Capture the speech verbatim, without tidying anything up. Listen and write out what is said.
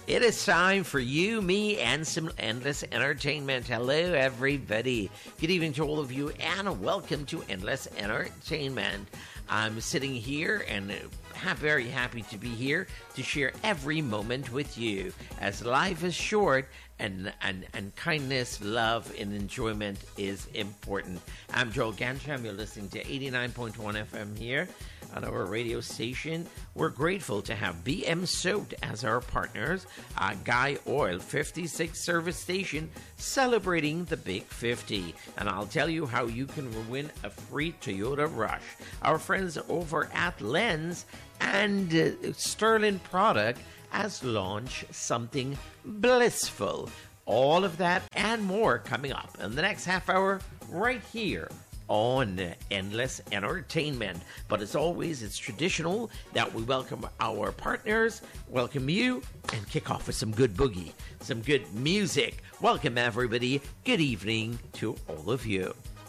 It is time for you, me, and some Endless Entertainment. Hello, everybody. Good evening to all of you, and welcome to Endless Entertainment. I'm sitting here and ha- very happy to be here to share every moment with you, as life is short and, and, and kindness, love, and enjoyment is important. I'm Joel Gansham. You're listening to eighty-nine point one F M here on our radio station. We're grateful to have B M Soaked as our partners, uh, Guy Oil fifty-six service station celebrating the Big fifty. And I'll tell you how you can win a free Toyota Rush. Our friends over at Lens and uh, Sterling Product has launched something blissful. All of that and more coming up in the next half hour right here on Endless Entertainment. But as always, it's traditional that we welcome our partners, welcome you, and kick off with some good boogie, some good music. Welcome, everybody. Good evening to all of you.